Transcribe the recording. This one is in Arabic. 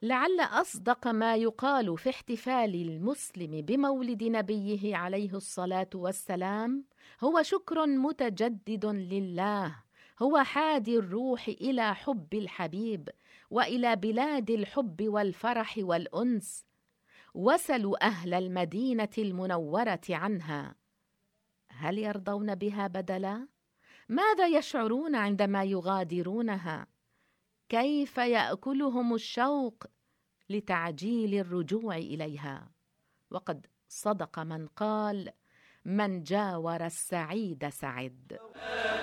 لعل أصدق ما يقال في احتفال المسلم بمولد نبيه عليه الصلاة والسلام هو شكر متجدد لله، هو حادي الروح إلى حب الحبيب وإلى بلاد الحب والفرح والأنس. وسلوا أهل المدينة المنورة عنها، هل يرضون بها بدلا؟ ماذا يشعرون عندما يغادرونها؟ كيف يأكلهم الشوق لتعجيل الرجوع إليها؟ وقد صدق من قال: من جاور السعيد سعد.